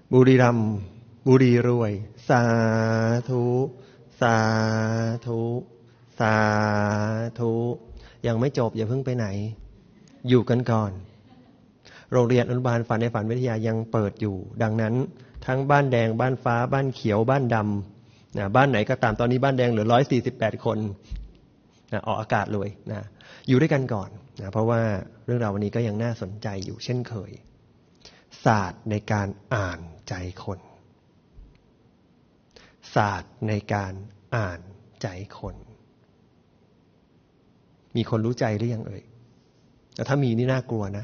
บุรีรัมย์บุรีรวยสาธุสาธุสาธุยังไม่จบอย่าเพิ่งไปไหนอยู่กันก่อนโรงเรียนอนุบาลฝันในฝันวิทยายังเปิดอยู่ดังนั้นทั้งบ้านแดงบ้านฟ้าบ้านเขียวบ้านดำบ้านไหนก็ตามตอนนี้บ้านแดงเหลือ148คนออกอากาศเลยอยู่ด้วยกันก่อนเพราะว่าเรื่องราววันนี้ก็ยังน่าสนใจอยู่เช่นเคยศาสตร์ในการอ่านใจคนศาสตร์ในการอ่านใจคนมีคนรู้ใจหรือยังเอ่ยแต่ถ้ามีนี่น่ากลัวนะ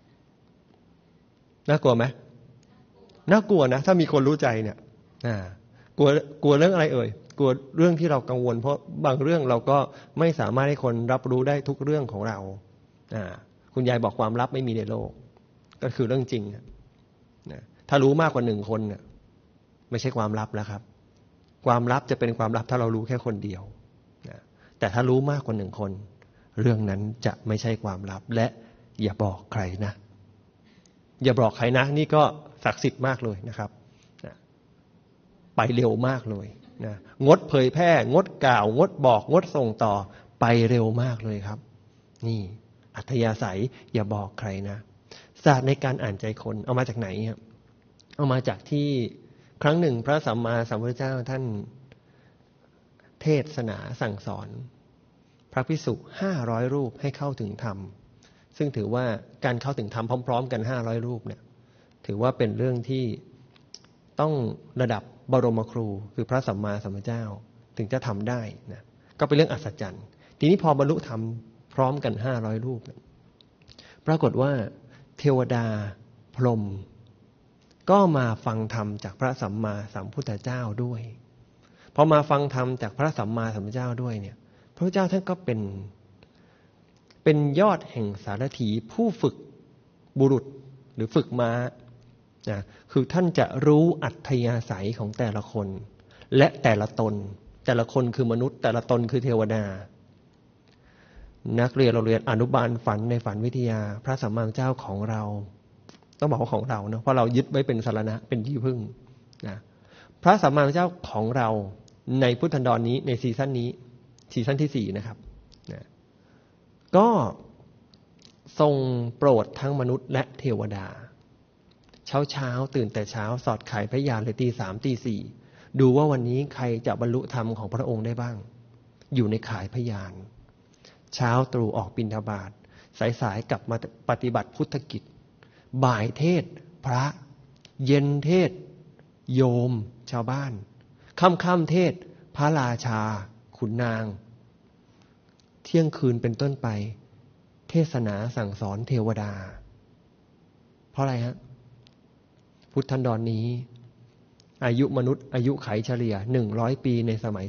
น่ากลัวไหมน่ากลัวนะถ้ามีคนรู้ใจเนี่ยกลัวเรื่องอะไรเอ่ยกลัวเรื่องที่เรากังวลเพราะบางเรื่องเราก็ไม่สามารถให้คนรับรู้ได้ทุกเรื่องของเราคุณยายบอกความลับไม่มีในโลกก็คือเรื่องจริงถ้ารู้มากกว่า1คนเนี่ยไม่ใช่ความลับแล้วครับความลับจะเป็นความลับถ้าเรารู้แค่คนเดียวแต่ถ้ารู้มากกว่า1คนเรื่องนั้นจะไม่ใช่ความลับและอย่าบอกใครนะอย่าบอกใครนะนี่ก็ศักดิ์สิทธิ์มากเลยนะครับไปเร็วมากเลยงดเผยแพร่งดกล่าวงดบอกงดส่งต่อไปเร็วมากเลยครับนี่อัธยาศัยอย่าบอกใครนะศาสตร์ในการอ่านใจคนเอามาจากไหนครับเอามาจากที่ครั้งหนึ่งพระสัมมาสัมพุทธเจ้าท่านเทศนาสั่งสอนพระภิกษุ500รูปให้เข้าถึงธรรมซึ่งถือว่าการเข้าถึงธรรมพร้อมๆกัน500รูปเนี่ยถือว่าเป็นเรื่องที่ต้องระดับบรมครูคือพระสัมมาสัมพุทธเจ้าถึงจะทำได้นะก็เป็นเรื่องอัศจรรย์ทีนี้พอบรรลุธรรมพร้อมกัน500รูปปรากฏว่าเทวดาพรหมก็มาฟังธรรมจากพระสัมมาสัมพุทธเจ้าด้วยพอมาฟังธรรมจากพระสัมมาสัมพุทธเจ้าด้วยเนี่ยพระเจ้าท่านก็เป็นยอดแห่งสารถีผู้ฝึกบุรุษหรือฝึกม้าคือท่านจะรู้อัธยาศัยของแต่ละคนและแต่ละตนแต่ละคนคือมนุษย์แต่ละตนคือเทวดานักเรียนเราเรียนอนุบาลฝันในฝันวิทยาพระสัมมาสัมพุทธเจ้าของเราต้องบอกว่าของเราเนาะเพราะเรายึดไว้เป็นสรณะเป็นที่พึ่งนะพระสัมมาสัมพุทธเจ้าของเราในพุทธันดรนี้ในซีซั่นนี้ซีซั่นที่4นะครับนะก็ทรงโปรดทั้งมนุษย์และเทวดาเช้าตื่นแต่เช้าสอดไข่พระยานเลย3 ตี 4ดูว่าวันนี้ใครจะบรรลุธรรมของพระองค์ได้บ้างอยู่ในข่ายพยานเช้าตรู่ออกบิณฑบาตสายกลับมาปฏิบัติพุทธกิจบ่ายเทศพระเย็นเทศโยมชาวบ้านค่ำเทศพระราชาขุนนางเที่ยงคืนเป็นต้นไปเทศนาสั่งสอนเทวดาเพราะอะไรฮะพุทธันดรนี้อายุมนุษย์อายุไขเฉลี่ย100 ปีในสมัย